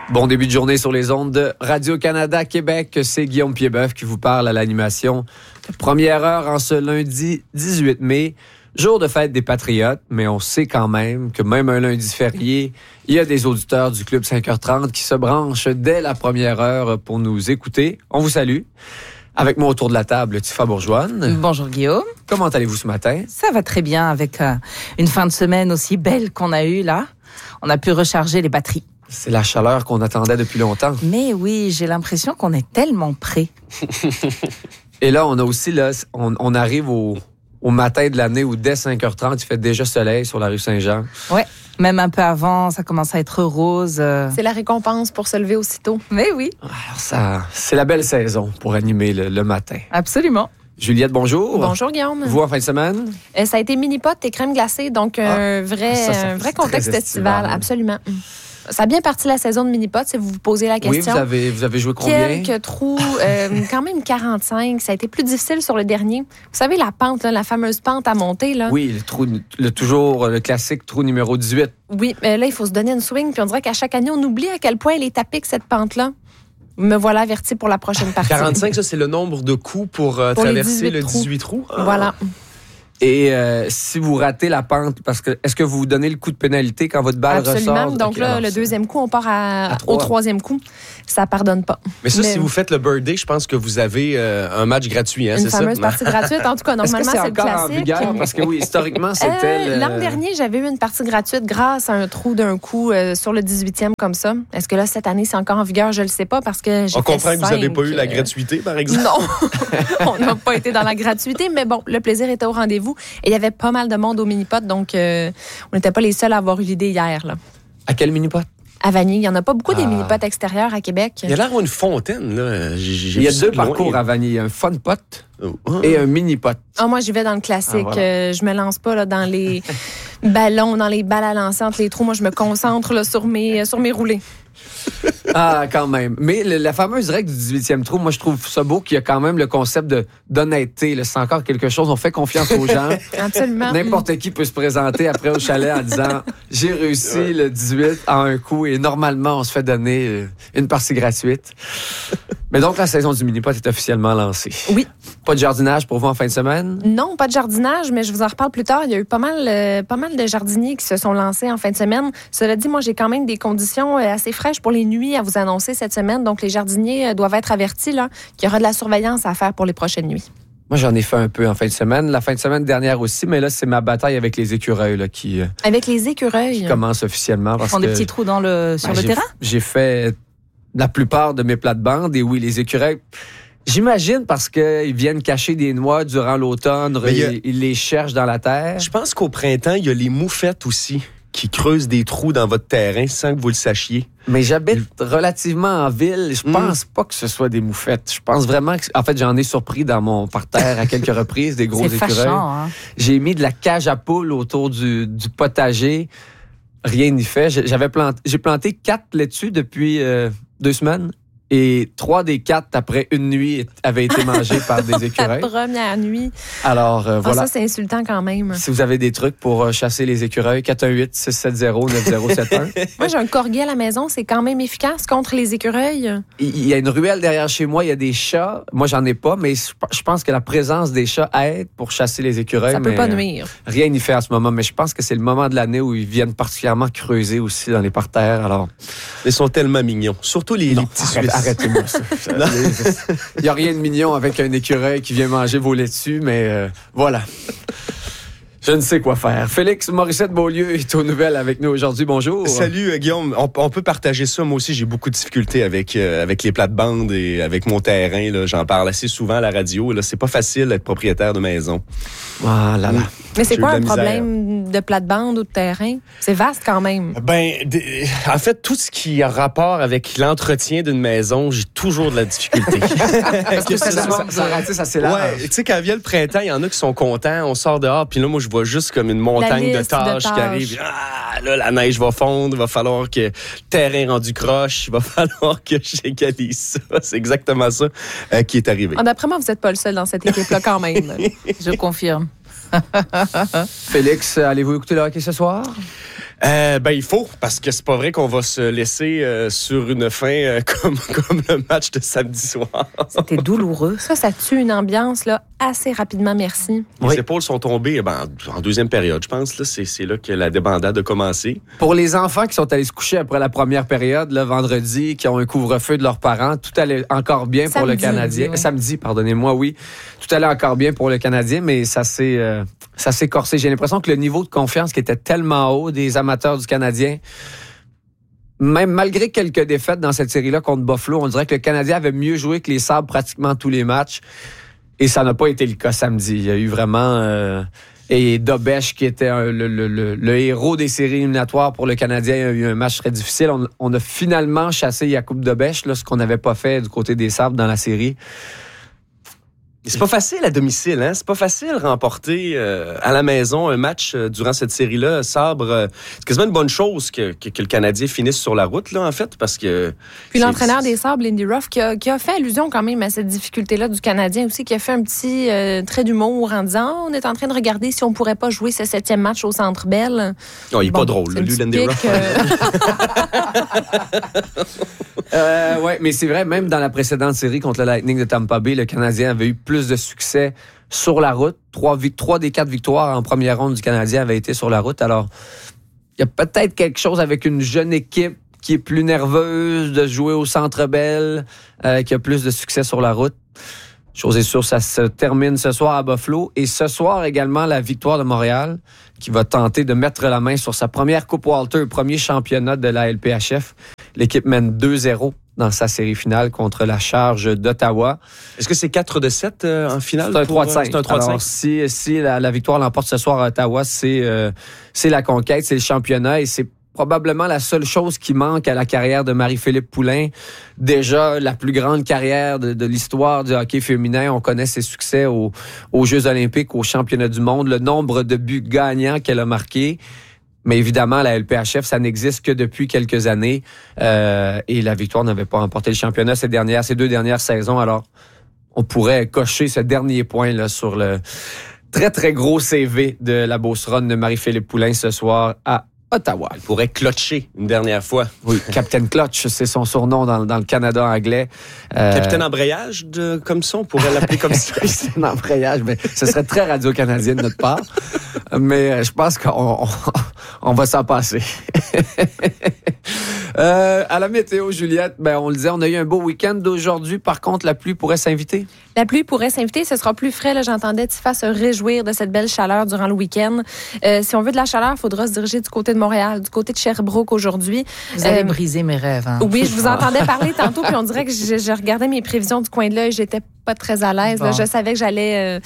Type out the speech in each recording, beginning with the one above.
Bon début de journée sur les ondes de Radio-Canada Québec. C'est Guillaume Piedboeuf qui vous parle à l'animation. Première heure en ce lundi 18 mai, jour de fête des Patriotes, mais on sait quand même que même un lundi férié, il y a des auditeurs du Club 5h30 qui se branchent dès la première heure pour nous écouter. On vous salue. Avec moi autour de la table, Tifa Bourgeoine. Bonjour Guillaume. Comment allez-vous ce matin? Ça va très bien avec une fin de semaine aussi belle qu'on a eue là. On a pu recharger les batteries. C'est la chaleur qu'on attendait depuis longtemps. Mais oui, j'ai l'impression qu'on est tellement prêts. Et là, on a aussi, on arrive au matin de l'année où dès 5h30, il fait déjà soleil sur la rue Saint-Jean. Ouais, même un peu avant, ça commence à être rose. C'est la récompense pour se lever aussitôt. Mais oui. Alors c'est la belle saison pour animer le matin. Absolument. Juliette, bonjour. Bonjour Guillaume. Vous en fin de semaine? Ça a été mini-pot et crème glacée, donc un vrai contexte estival. Absolument. Ça a bien parti la saison de mini-pot, si vous vous posez la question. Oui, vous avez joué combien? Quelques trous, quand même 45. Ça a été plus difficile sur le dernier. Vous savez, la pente, là, la fameuse pente à monter. Là. Oui, toujours le classique trou numéro 18. Oui, mais là, il faut se donner une swing. Puis on dirait qu'à chaque année, on oublie à quel point elle est à pic, cette pente-là. Me voilà averti pour la prochaine partie. 45, ça, c'est le nombre de coups pour traverser le 18 trous. Voilà. Et si vous ratez la pente, parce que est-ce que vous donnez le coup de pénalité quand votre balle ressort? Absolument. Donc là, le deuxième coup, on part au troisième coup. Ça pardonne pas. Mais si vous faites le birthday, je pense que vous avez un match gratuit, hein, c'est ça? Une fameuse partie gratuite. En tout cas, normalement, c'est le classique. En vigueur? Parce que oui, historiquement, c'était... L'an dernier, j'avais eu une partie gratuite grâce à un trou d'un coup sur le 18e comme ça. Est-ce que là, cette année, c'est encore en vigueur? Je le sais pas parce que j'ai On comprend que vous n'avez pas eu la gratuité, par exemple? Non, on n'a pas été dans la gratuité, mais bon, le plaisir était au rendez-vous. Et il y avait pas mal de monde au mini-pot, donc on n'était pas les seuls à avoir eu l'idée hier. Là. À quel mini-pot? À Vanier. Il n'y en a pas beaucoup des mini-pots extérieurs à Québec. Il y a l'air d'une fontaine. Là. Il y a deux parcours à Vanier. Un fun pot et un mini-pot. Moi, j'y vais dans le classique. Voilà. Je me lance pas là, dans les ballons, dans les balles à lancer entre les trous. Moi, je me concentre là, sur mes roulés. Ah, quand même. Mais la fameuse règle du 18e trou, moi, je trouve ça beau qu'il y a quand même le concept d'honnêteté. Là. C'est encore quelque chose. On fait confiance aux gens. Absolument. N'importe qui peut se présenter après au chalet en disant « J'ai réussi le 18 en un coup et normalement, on se fait donner une partie gratuite. » Mais donc, la saison du mini-pot est officiellement lancée. Oui. Pas de jardinage pour vous en fin de semaine? Non, pas de jardinage, mais je vous en reparle plus tard. Il y a eu pas mal de jardiniers qui se sont lancés en fin de semaine. Cela dit, moi, j'ai quand même des conditions assez fraîches pour les nuits à vous annoncer cette semaine. Donc, les jardiniers doivent être avertis là, qu'il y aura de la surveillance à faire pour les prochaines nuits. Moi, j'en ai fait un peu en fin de semaine. La fin de semaine dernière aussi, mais là, c'est ma bataille avec les écureuils là, qui... Avec les écureuils? Qui commence officiellement. Ils font des petits trous sur le terrain? J'ai fait la plupart de mes plates-bandes et oui, les écureuils... J'imagine parce qu'ils viennent cacher des noix durant l'automne, ils les cherchent dans la terre. Je pense qu'au printemps, il y a les moufettes aussi qui creusent des trous dans votre terrain sans que vous le sachiez. Mais j'habite relativement en ville. Je pense pas que ce soit des moufettes. Je pense vraiment que... En fait, j'en ai surpris dans mon parterre à quelques reprises, des gros écureuils. Fâchant, hein? J'ai mis de la cage à poules autour du potager. Rien n'y fait. J'ai planté 4 laitues depuis 2 semaines. Et 3 des 4, après une nuit, avaient été mangés par des écureuils. La première nuit. Alors, voilà. Ça, c'est insultant quand même. Si vous avez des trucs pour chasser les écureuils, 418-670-9071. Moi, j'ai un corgi à la maison. C'est quand même efficace contre les écureuils. Il y a une ruelle derrière chez moi. Il y a des chats. Moi, j'en ai pas, mais je pense que la présence des chats aide pour chasser les écureuils. Ça peut pas nuire. Rien n'y fait à ce moment. Mais je pense que c'est le moment de l'année où ils viennent particulièrement creuser aussi dans les parterres. Alors, ils sont tellement mignons. Surtout les petits Suisses. Arrêtez-moi ça. Il n'y a rien de mignon avec un écureuil qui vient manger vos laitues, mais voilà. Je ne sais quoi faire. Félix Morissette-Beaulieu est aux nouvelles avec nous aujourd'hui. Bonjour. Salut, Guillaume. On peut partager ça. Moi aussi, j'ai beaucoup de difficultés avec les plates-bandes et avec mon terrain. Là. J'en parle assez souvent à la radio. Là. C'est pas facile d'être propriétaire de maison. Ah là là. Mais c'est quoi un problème de plate-bande ou de terrain? C'est vaste quand même. En fait, tout ce qui a rapport avec l'entretien d'une maison, j'ai toujours de la difficulté. Parce que ça c'est large. Ouais, tu sais, quand vient le printemps, il y en a qui sont contents. On sort dehors, puis là, moi, je vois juste comme une montagne de tâches qui arrive. Ah, là, la neige va fondre. Il va falloir que le terrain rendu croche. Il va falloir que j'égalise ça. C'est exactement ça qui est arrivé. D'après moi, vous n'êtes pas le seul dans cette équipe-là quand même. Je confirme. Félix, allez-vous écouter le hockey ce soir? Il faut, parce que c'est pas vrai qu'on va se laisser sur une fin comme le match de samedi soir. C'était douloureux. Ça tue une ambiance là, assez rapidement, merci. Les épaules sont tombées en deuxième période, je pense. Là, c'est là que la débandade a commencé. Pour les enfants qui sont allés se coucher après la première période, le vendredi, qui ont un couvre-feu de leurs parents, tout allait encore bien pour le Canadien. Oui. Samedi, pardonnez-moi, oui. Tout allait encore bien pour le Canadien, mais ça s'est corsé. J'ai l'impression que le niveau de confiance qui était tellement haut des amateurs du Canadien, même malgré quelques défaites dans cette série-là contre Buffalo, on dirait que le Canadien avait mieux joué que les Sabres pratiquement tous les matchs. Et ça n'a pas été le cas samedi. Il y a eu vraiment... et Dobèche, qui était le héros des séries éliminatoires pour le Canadien, a eu un match très difficile. On a finalement chassé Jakub Dobèche, ce qu'on n'avait pas fait du côté des Sabres dans la série. C'est pas facile à domicile, hein? C'est pas facile remporter à la maison un match durant cette série-là. Sabre, c'est quasiment une bonne chose que le Canadien finisse sur la route, là, en fait, parce que... Puis l'entraîneur des Sabres, Lindy Ruff, qui a fait allusion quand même à cette difficulté-là du Canadien aussi, qui a fait un petit trait d'humour en disant on est en train de regarder si on pourrait pas jouer ce 7e match au Centre Bell. Non, il est pas drôle, lui, Lindy Ruff. Oui, mais c'est vrai, même dans la précédente série contre le Lightning de Tampa Bay, le Canadien avait eu plus de succès sur la route. 3 des 4 victoires en première ronde du Canadien avaient été sur la route. Alors, il y a peut-être quelque chose avec une jeune équipe qui est plus nerveuse de jouer au Centre Bell, qui a plus de succès sur la route. Chose est sûre, ça se termine ce soir à Buffalo. Et ce soir également, la victoire de Montréal, qui va tenter de mettre la main sur sa première Coupe Walter, premier championnat de la LPHF. L'équipe mène 2-0 dans sa série finale contre la Charge d'Ottawa. Est-ce que c'est 4-7 en finale? C'est un 3-5. C'est un 3-5. Alors, si la victoire l'emporte ce soir à Ottawa, c'est la conquête, c'est le championnat et c'est probablement la seule chose qui manque à la carrière de Marie-Philippe Poulin. Déjà, la plus grande carrière de l'histoire du hockey féminin. On connaît ses succès aux Jeux olympiques, aux championnats du monde, le nombre de buts gagnants qu'elle a marqués. Mais évidemment, la LPHF, ça n'existe que depuis quelques années. Et la victoire n'avait pas remporté le championnat ces 2 dernières saisons. Alors, on pourrait cocher ce dernier point là sur le très, très gros CV de la Beauceronne de Marie-Philippe Poulin ce soir à Ottawa. Elle pourrait clutcher une dernière fois. Oui, Captain Clutch, c'est son surnom dans le Canada anglais. Capitaine Embrayage, comme ça, on pourrait l'appeler comme ça. Capitaine Embrayage, mais ce serait très radio-canadien de notre part. Mais je pense qu'on va s'en passer. À la météo, Juliette, on le disait, on a eu un beau week-end d'aujourd'hui. Par contre, la pluie pourrait s'inviter. La pluie pourrait s'inviter. Ce sera plus frais. Là, j'entendais Tifa se réjouir de cette belle chaleur durant le week-end. Si on veut de la chaleur, il faudra se diriger du côté de Montréal, du côté de Sherbrooke aujourd'hui. Vous allez briser mes rêves. Hein? Oui, je vous entendais parler tantôt, puis on dirait que je regardais mes prévisions du coin de l'œil. J'étais pas très à l'aise. Bon. Je savais que j'allais...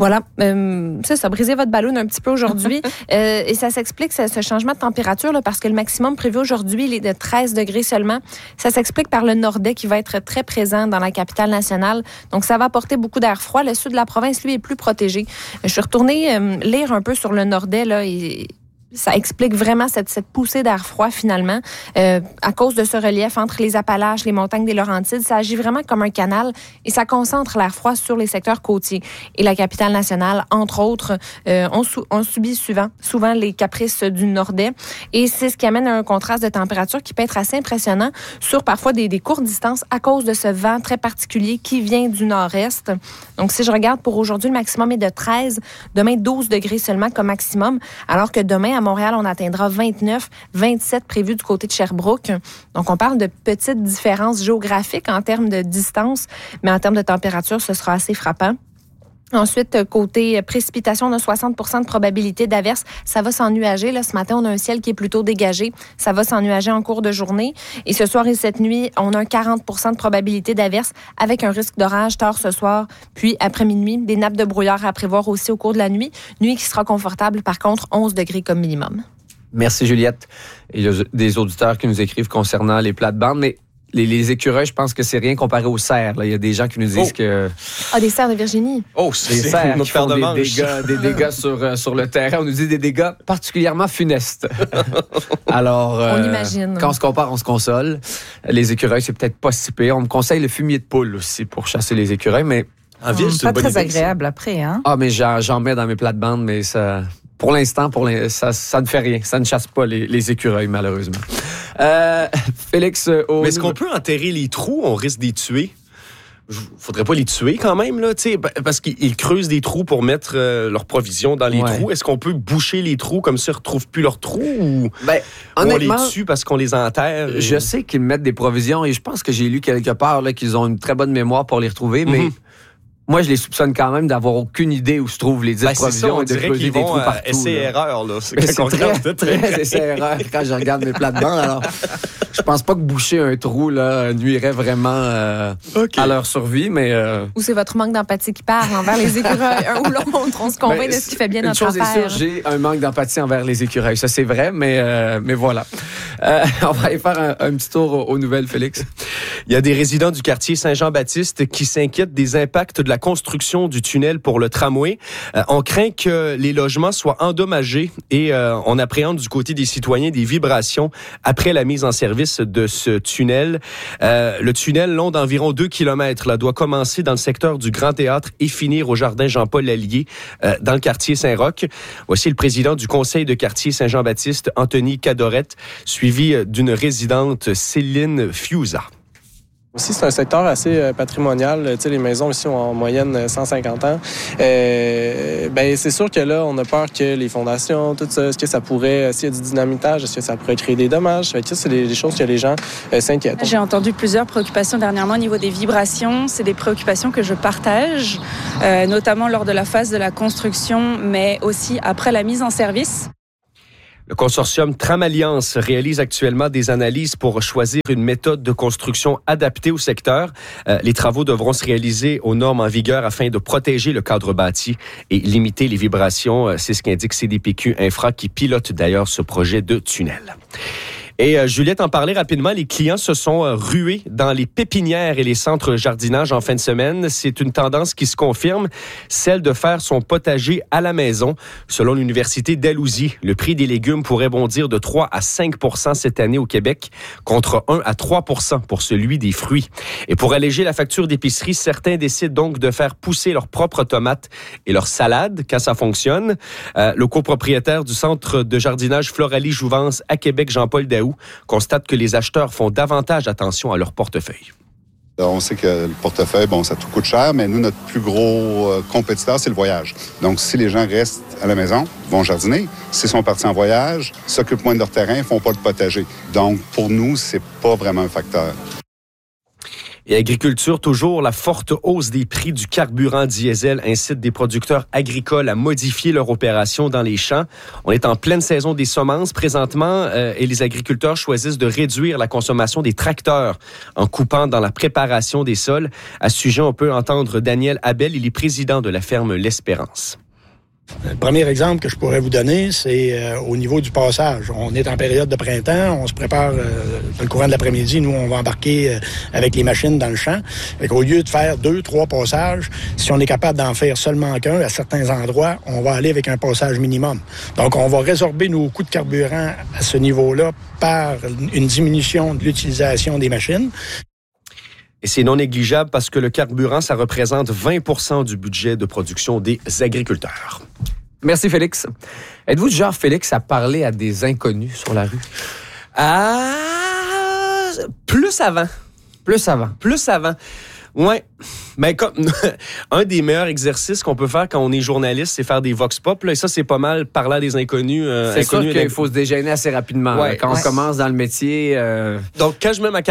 ça, briser votre ballon un petit peu aujourd'hui. Et ça s'explique, ce changement de température, là, parce que le maximum prévu aujourd'hui, il est de 13 degrés seulement. Ça s'explique par le nordais qui va être très présent dans la capitale nationale. Donc, ça va apporter beaucoup d'air froid. Le sud de la province, lui, est plus protégé. Je suis retournée lire un peu sur le nordais, là, et ça explique vraiment cette poussée d'air froid, finalement. À cause de ce relief entre les Appalaches, les montagnes des Laurentides, ça agit vraiment comme un canal et ça concentre l'air froid sur les secteurs côtiers. Et la capitale nationale, entre autres, on subit souvent les caprices du nordais. Et c'est ce qui amène à un contraste de température qui peut être assez impressionnant sur parfois des courtes distances à cause de ce vent très particulier qui vient du nord-est. Donc, si je regarde pour aujourd'hui, le maximum est de 13. Demain, 12 degrés seulement comme maximum, alors que demain, à Montréal, on atteindra 29, 27 prévus du côté de Sherbrooke. Donc, on parle de petites différences géographiques en termes de distance, mais en termes de température, ce sera assez frappant. Ensuite, côté précipitation, on a 60% de probabilité d'averse. Ça va s'ennuager. Là, ce matin, on a un ciel qui est plutôt dégagé. Ça va s'ennuager en cours de journée. Et ce soir et cette nuit, on a un 40% de probabilité d'averse avec un risque d'orage tard ce soir. Puis, après minuit, des nappes de brouillard à prévoir aussi au cours de la nuit. Nuit qui sera confortable, par contre, 11 degrés comme minimum. Merci, Juliette. Il y a des auditeurs qui nous écrivent concernant les plates-bandes, mais les écureuils, je pense que c'est rien comparé aux cerfs. Là. Il y a des gens qui nous disent que... Ah, des cerfs de Virginie. Oh, c'est des cerfs qui font des dégâts sur le terrain. On nous dit des dégâts particulièrement funestes. Alors, on imagine. Quand on se compare, on se console. Les écureuils, c'est peut-être pas si pire. On me conseille le fumier de poule aussi pour chasser les écureuils, mais... En ville, c'est pas une bonne très idée, agréable après, hein? Ah, mais j'en mets dans mes plates-bandes, mais ça pour l'instant, ça ne fait rien. Ça ne chasse pas les écureuils, malheureusement. Félix... Mais est-ce qu'on peut enterrer les trous? On risque d'y tuer. Faudrait pas les tuer quand même, là, parce qu'ils creusent des trous pour mettre leurs provisions dans les trous. Est-ce qu'on peut boucher les trous comme ça, ils ne retrouvent plus leurs trous ou on les tue parce qu'on les enterre? Je sais qu'ils mettent des provisions et je pense que j'ai lu quelque part là, qu'ils ont une très bonne mémoire pour les retrouver, mais moi, je les soupçonne quand même d'avoir aucune idée où se trouvent les dites provisions et de creuser des trous partout. Essai-erreur, là. C'est très essai-erreur quand je regarde mes plates-bandes. Alors, je pense pas que boucher un trou là, nuirait vraiment à leur survie, mais... Ou c'est votre manque d'empathie qui parle envers les écureuils. Un ou l'autre, on se convainc de ce qui fait bien notre affaire. Une chose est sûre, j'ai un manque d'empathie envers les écureuils. Ça, c'est vrai, mais voilà. On va aller faire un petit tour aux nouvelles, Félix. Il y a des résidents du quartier Saint-Jean-Baptiste qui s'inquiètent des impacts de la construction du tunnel pour le tramway. On craint que les logements soient endommagés et on appréhende du côté des citoyens des vibrations après la mise en service de ce tunnel. Le tunnel, long d'environ 2 km, doit commencer dans le secteur du Grand Théâtre et finir au jardin Jean-Paul Lallier, dans le quartier Saint-Roch. Voici le président du conseil de quartier Saint-Jean-Baptiste, Anthony Cadorette, suivi d'une résidente, Céline Fiusa. Aussi, c'est un secteur assez patrimonial. Tu sais, les maisons ici ont en moyenne 150 ans. C'est sûr que là, on a peur que les fondations, tout ça, est-ce que ça pourrait, s'il y a du dynamitage, est-ce que ça pourrait créer des dommages? Fait que ça, c'est des choses que les gens s'inquiètent. J'ai entendu plusieurs préoccupations dernièrement au niveau des vibrations. C'est des préoccupations que je partage, notamment lors de la phase de la construction, mais aussi après la mise en service. Le consortium Tramalliance réalise actuellement des analyses pour choisir une méthode de construction adaptée au secteur. Les travaux devront se réaliser aux normes en vigueur afin de protéger le cadre bâti et limiter les vibrations. C'est ce qu'indique CDPQ Infra qui pilote d'ailleurs ce projet de tunnel. Et Juliette en parlait rapidement, les clients se sont rués dans les pépinières et les centres jardinage en fin de semaine. C'est une tendance qui se confirme, celle de faire son potager à la maison. Selon l'Université Dalhousie, le prix des légumes pourrait bondir de 3 à 5 % cette année au Québec, contre 1 à 3 % pour celui des fruits. Et pour alléger la facture d'épicerie, certains décident donc de faire pousser leurs propres tomates et leurs salades quand ça fonctionne. Le copropriétaire du centre de jardinage Floralie-Jouvence à Québec, Jean-Paul Daou, constate que les acheteurs font davantage attention à leur portefeuille. On sait que le portefeuille, ça tout coûte cher, mais nous, notre plus gros compétiteur, c'est le voyage. Donc, si les gens restent à la maison, vont jardiner, s'ils sont partis en voyage, s'occupent moins de leur terrain, font pas de potager. Donc, pour nous, c'est pas vraiment un facteur. Et agriculture, toujours, la forte hausse des prix du carburant diesel incite des producteurs agricoles à modifier leur opération dans les champs. On est en pleine saison des semences présentement et les agriculteurs choisissent de réduire la consommation des tracteurs en coupant dans la préparation des sols. À ce sujet, on peut entendre Daniel Abel, il est président de la ferme L'Espérance. Le premier exemple que je pourrais vous donner, c'est au niveau du passage. On est en période de printemps, on se prépare dans le courant de l'après-midi. Nous, on va embarquer avec les machines dans le champ. Fait qu'au lieu de faire 2, 3 passages, si on est capable d'en faire seulement qu'un à certains endroits, on va aller avec un passage minimum. Donc, on va résorber nos coûts de carburant à ce niveau-là par une diminution de l'utilisation des machines. Et c'est non négligeable parce que le carburant, ça représente 20 % du budget de production des agriculteurs. Merci, Félix. Êtes-vous du genre, Félix, à parler à des inconnus sur la rue? Plus avant. Ouais, mais comme un des meilleurs exercices qu'on peut faire quand on est journaliste, c'est faire des vox pop. Là, et ça, c'est pas mal parler à des inconnus. C'est sûr qu'il faut se dégainer assez rapidement. Ouais, quand on commence dans le métier. Donc, quand je mets ma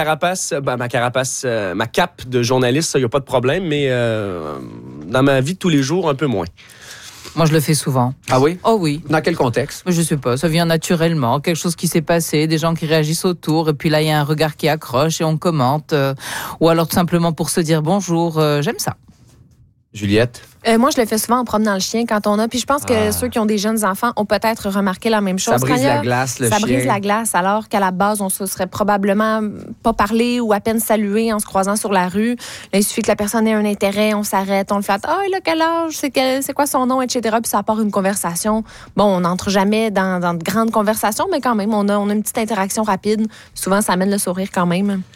cape de journaliste, il n'y a pas de problème, mais dans ma vie de tous les jours, un peu moins. Moi, je le fais souvent. Ah oui? Oh oui. Dans quel contexte? Je sais pas, ça vient naturellement. Quelque chose qui s'est passé, des gens qui réagissent autour, et puis là, il y a un regard qui accroche et on commente. Ou alors tout simplement pour se dire bonjour, j'aime ça. Juliette? Moi, je le fais souvent en promenant le chien quand on a. Puis je pense que ceux qui ont des jeunes enfants ont peut-être remarqué la même chose. Ça brise la glace, le chien. Ça brise la glace, alors qu'à la base, on se serait probablement pas parlé ou à peine salué en se croisant sur la rue. Là, il suffit que la personne ait un intérêt, on s'arrête, on le flatte. Ah, il a quel âge? C'est quoi son nom, etc. Puis ça part une conversation. Bon, on n'entre jamais dans de grandes conversations, mais quand même, on a une petite interaction rapide. Souvent, ça amène le sourire quand même.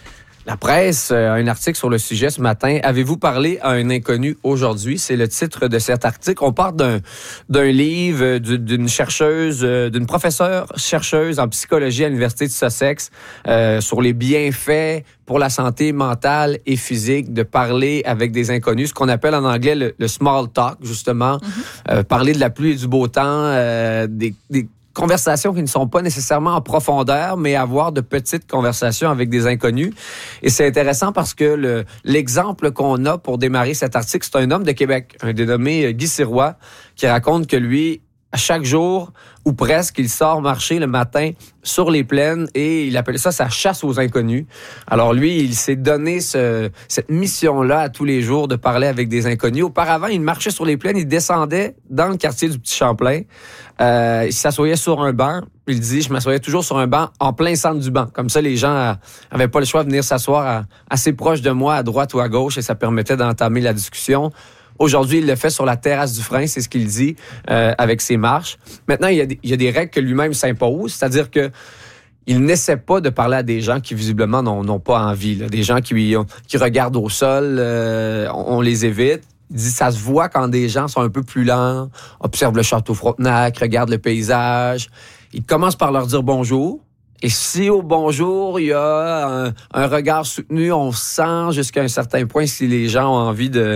La presse a un article sur le sujet ce matin. Avez-vous parlé à un inconnu aujourd'hui? C'est le titre de cet article. On part d'un livre d'une chercheuse, d'une professeure chercheuse en psychologie à l'Université de Sussex sur les bienfaits pour la santé mentale et physique de parler avec des inconnus, ce qu'on appelle en anglais le small talk, justement. Parler de la pluie et du beau temps, des conversations qui ne sont pas nécessairement en profondeur, mais avoir de petites conversations avec des inconnus. Et c'est intéressant parce que l'exemple qu'on a pour démarrer cet article, c'est un homme de Québec, un dénommé Guy Sirois, qui raconte que lui, à chaque jour, ou presque, il sort marcher le matin sur les plaines et il appelle ça sa chasse aux inconnus. Alors lui, il s'est donné cette mission-là à tous les jours de parler avec des inconnus. Auparavant, il marchait sur les plaines, il descendait dans le quartier du Petit Champlain, il s'assoyait sur un banc. Il dit, je m'assoyais toujours sur un banc en plein centre du banc. Comme ça, les gens avaient pas le choix de venir s'asseoir assez proche de moi, à droite ou à gauche, et ça permettait d'entamer la discussion. Aujourd'hui, il le fait sur la terrasse du frein, c'est ce qu'il dit, avec ses marches. Maintenant, il y a des règles que lui-même s'impose, c'est-à-dire que il n'essaie pas de parler à des gens qui, visiblement, n'ont pas envie. Là. Des gens qui regardent au sol, on les évite. Il dit, ça se voit quand des gens sont un peu plus lents, observent le château Frontenac, regardent le paysage. Il commence par leur dire bonjour. Et si au bonjour, il y a un regard soutenu, on sent jusqu'à un certain point si les gens ont envie de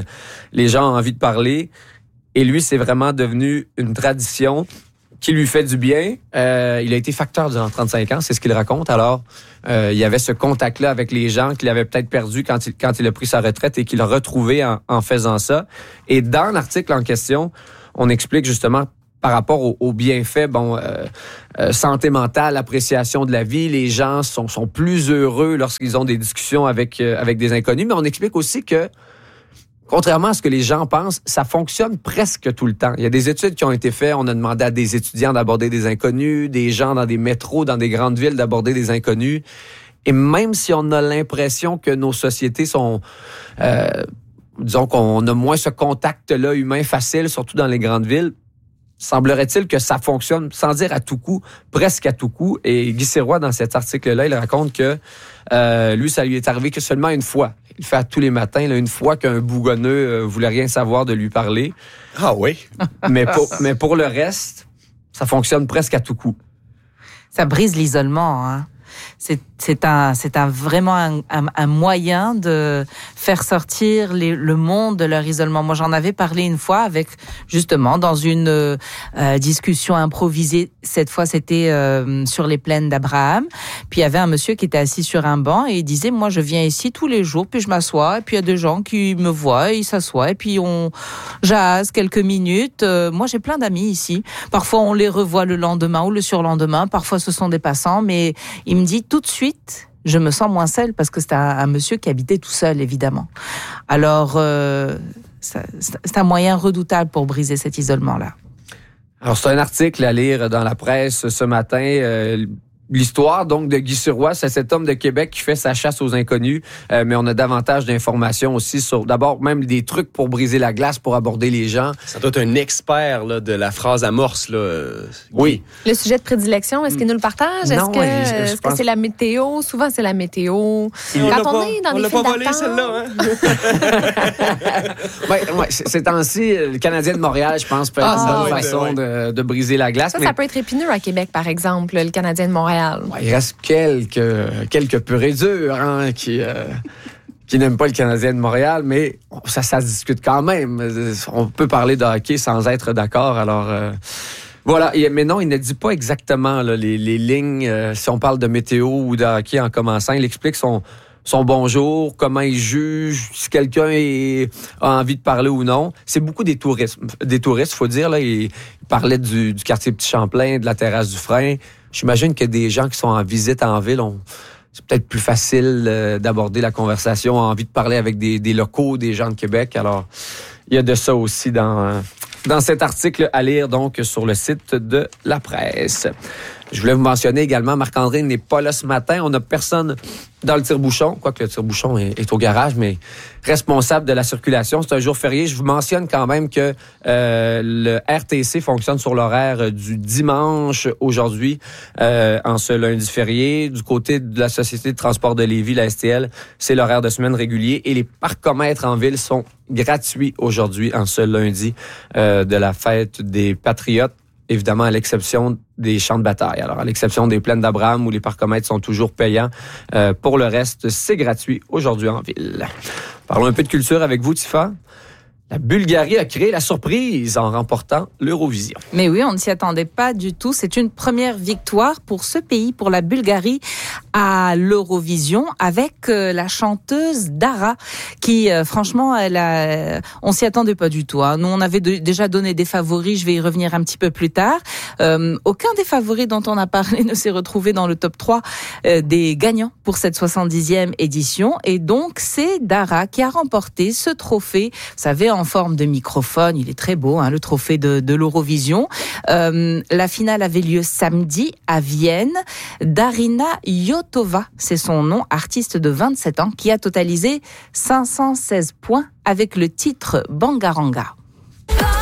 parler. Et lui, c'est vraiment devenu une tradition qui lui fait du bien. Il a été facteur durant 35 ans, c'est ce qu'il raconte. Alors, il y avait ce contact-là avec les gens qu'il avait peut-être perdu quand il a pris sa retraite et qu'il a retrouvé en faisant ça. Et dans l'article en question, on explique justement par rapport aux bienfaits, santé mentale, appréciation de la vie, les gens sont plus heureux lorsqu'ils ont des discussions avec des inconnus. Mais on explique aussi que, contrairement à ce que les gens pensent, ça fonctionne presque tout le temps. Il y a des études qui ont été faites. On a demandé à des étudiants d'aborder des inconnus, des gens dans des métros, dans des grandes villes d'aborder des inconnus. Et même si on a l'impression que nos sociétés sont... disons qu'on a moins ce contact-là humain facile, surtout dans les grandes villes, semblerait-il que ça fonctionne, sans dire à tout coup, presque à tout coup. Et Guy Sirois, dans cet article-là, il raconte que lui, ça lui est arrivé que seulement une fois. Il le fait tous les matins, là, une fois qu'un bougonneux voulait rien savoir de lui parler. Ah oui? mais pour le reste, ça fonctionne presque à tout coup. Ça brise l'isolement, hein. C'est vraiment un moyen de faire sortir le monde de leur isolement. Moi, j'en avais parlé une fois avec, justement, dans une discussion improvisée. Cette fois, c'était sur les plaines d'Abraham. Puis, il y avait un monsieur qui était assis sur un banc et il disait, moi, je viens ici tous les jours, puis je m'assois. Et puis, il y a des gens qui me voient, ils s'assoient. Et puis, on jase quelques minutes. Moi, j'ai plein d'amis ici. Parfois, on les revoit le lendemain ou le surlendemain. Parfois, ce sont des passants. Mais il me dit, tout de suite, je me sens moins seule parce que c'est un monsieur qui habitait tout seul, évidemment. Alors, c'est un moyen redoutable pour briser cet isolement-là. Alors, c'est un article à lire dans la presse ce matin. L'histoire, donc, de Guy Sirois, c'est cet homme de Québec qui fait sa chasse aux inconnus, mais on a davantage d'informations aussi sur, d'abord, même des trucs pour briser la glace, pour aborder les gens. Ça doit être un expert là, de la phrase amorce. Là, oui. Le sujet de prédilection, est-ce qu'il nous le partage? Non, est-ce que c'est la météo? Souvent, c'est la météo. Quand on est dans des files volé, celle-là, hein? Ces temps-ci, le Canadien de Montréal, je pense, peut être une bonne façon de briser la glace. Ça peut être épineux à Québec, par exemple, le Canadien de Montréal. Ouais, il reste quelques purs et durs qui n'aiment pas le Canadien de Montréal, mais ça se discute quand même. On peut parler de hockey sans être d'accord. Alors, voilà. Mais non, il ne dit pas exactement là, les lignes. Si on parle de météo ou de hockey en commençant, il explique son bonjour, comment il juge, si quelqu'un a envie de parler ou non. C'est beaucoup des touristes, faut dire. Là, il parlait du quartier Petit Champlain, de la terrasse du frein. J'imagine que des gens qui sont en visite en ville, c'est peut-être plus facile d'aborder la conversation, ont envie de parler avec des locaux, des gens de Québec. Alors, il y a de ça aussi dans cet article à lire donc sur le site de la presse. Je voulais vous mentionner également, Marc-André n'est pas là ce matin. On n'a personne dans le tire-bouchon, quoique le tire-bouchon est au garage, mais responsable de la circulation. C'est un jour férié. Je vous mentionne quand même que le RTC fonctionne sur l'horaire du dimanche aujourd'hui, en ce lundi férié. Du côté de la Société de transport de Lévis, la STL, c'est l'horaire de semaine régulier. Et les parcomètres en ville sont gratuits aujourd'hui, en ce lundi de la fête des Patriotes. Évidemment, à l'exception des champs de bataille. Alors, à l'exception des plaines d'Abraham où les parcomètres sont toujours payants. Pour le reste, c'est gratuit aujourd'hui en ville. Parlons un peu de culture avec vous, Tifa. La Bulgarie a créé la surprise en remportant l'Eurovision. Mais oui, on ne s'y attendait pas du tout. C'est une première victoire pour ce pays, pour la Bulgarie, à l'Eurovision, avec la chanteuse Dara, qui, franchement, on s'y attendait pas du tout. Hein. Nous, on avait déjà donné des favoris. Je vais y revenir un petit peu plus tard. Aucun des favoris dont on a parlé ne s'est retrouvé dans le top 3 des gagnants pour cette 70e édition. Et donc, c'est Dara qui a remporté ce trophée. Vous savez, en forme de microphone. Il est très beau, hein, le trophée de l'Eurovision. La finale avait lieu samedi à Vienne. Darina Yotova, c'est son nom, artiste de 27 ans, qui a totalisé 516 points avec le titre Bangaranga.